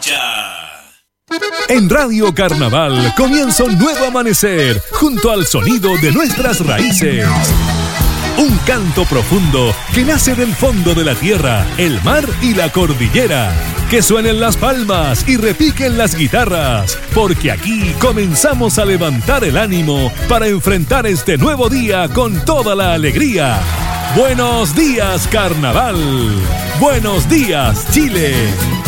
escucha. En Radio Carnaval comienza un nuevo amanecer junto al sonido de nuestras raíces. Un canto profundo que nace del fondo de la tierra, el mar y la cordillera. Que suenen las palmas y repiquen las guitarras, porque aquí comenzamos a levantar el ánimo para enfrentar este nuevo día con toda la alegría. Buenos días, Carnaval. Buenos días, Chile.